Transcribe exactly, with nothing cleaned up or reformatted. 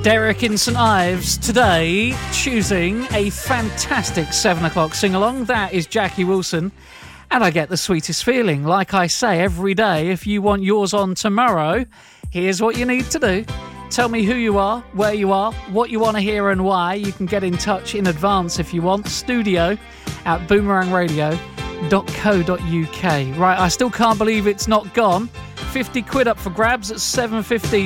Derek in St Ives today choosing a fantastic seven o'clock sing-along. That is Jackie Wilson. And I get the sweetest feeling. Like I say every day, if you want yours on tomorrow, here's what you need to do. Tell me who you are, where you are, what you want to hear and why. You can get in touch in advance if you want. Studio at boomerang radio dot co dot uk. Right, I still can't believe it's not gone. fifty quid up for grabs at seven fifteen.